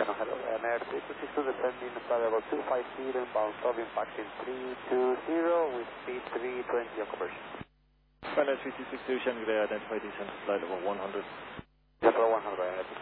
Hello, Ryanair 362 descending flight level 250, inbound stop impacting 320 with speed 320 on conversion. Ryanair 362, Shanghai identified descent flight level 100. Level 100, Ryanair